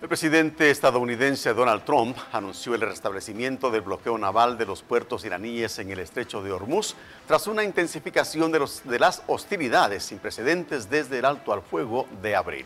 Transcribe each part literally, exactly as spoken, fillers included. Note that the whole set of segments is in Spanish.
presidente estadounidense Donald Trump anunció el restablecimiento del bloqueo naval de los puertos iraníes en el estrecho de Hormuz tras una intensificación de, los, de las hostilidades sin precedentes desde el alto al fuego de abril.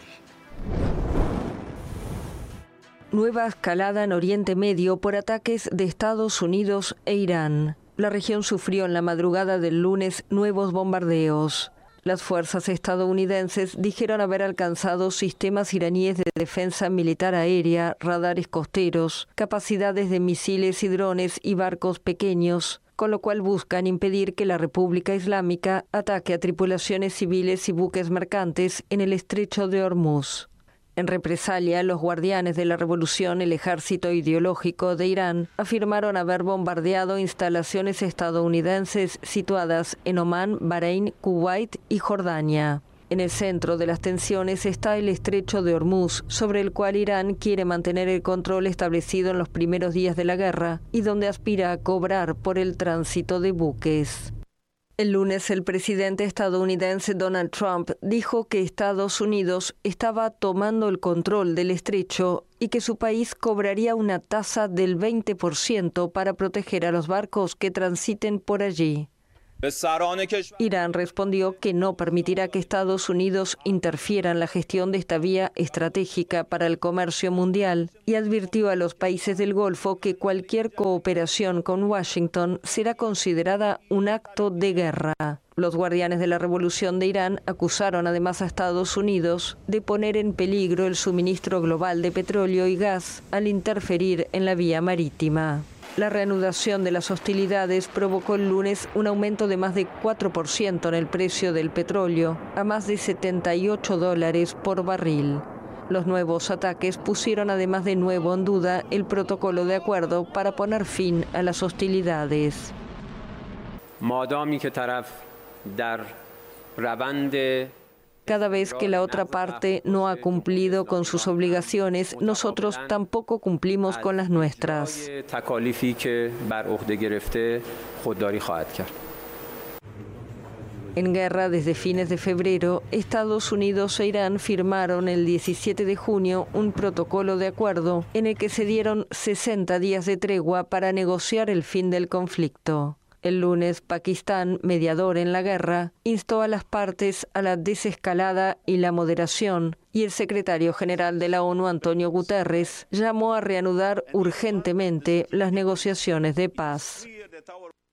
Nueva escalada en Oriente Medio por ataques de Estados Unidos e Irán. La región sufrió en la madrugada del lunes nuevos bombardeos. Las fuerzas estadounidenses dijeron haber alcanzado sistemas iraníes de defensa militar aérea, radares costeros, capacidades de misiles y drones y barcos pequeños, con lo cual buscan impedir que la República Islámica ataque a tripulaciones civiles y buques mercantes en el estrecho de Hormuz. En represalia, los guardianes de la revolución, el ejército ideológico de Irán, afirmaron haber bombardeado instalaciones estadounidenses situadas en Omán, Bahrein, Kuwait y Jordania. En el centro de las tensiones está el estrecho de Hormuz, sobre el cual Irán quiere mantener el control establecido en los primeros días de la guerra y donde aspira a cobrar por el tránsito de buques. El lunes, el presidente estadounidense Donald Trump dijo que Estados Unidos estaba tomando el control del estrecho y que su país cobraría una tasa del veinte por ciento para proteger a los barcos que transiten por allí. Irán respondió que no permitirá que Estados Unidos interfiera en la gestión de esta vía estratégica para el comercio mundial y advirtió a los países del Golfo que cualquier cooperación con Washington será considerada un acto de guerra. Los guardianes de la revolución de Irán acusaron además a Estados Unidos de poner en peligro el suministro global de petróleo y gas al interferir en la vía marítima. La reanudación de las hostilidades provocó el lunes un aumento de más de cuatro por ciento en el precio del petróleo, a más de setenta y ocho dólares por barril. Los nuevos ataques pusieron además de nuevo en duda el protocolo de acuerdo para poner fin a las hostilidades. Cada vez que la otra parte no ha cumplido con sus obligaciones, nosotros tampoco cumplimos con las nuestras. En guerra desde fines de febrero, Estados Unidos e Irán firmaron el diecisiete de junio un protocolo de acuerdo en el que se dieron sesenta días de tregua para negociar el fin del conflicto. El lunes, Pakistán, mediador en la guerra, instó a las partes a la desescalada y la moderación, y el secretario general de la ONU, Antonio Guterres, llamó a reanudar urgentemente las negociaciones de paz.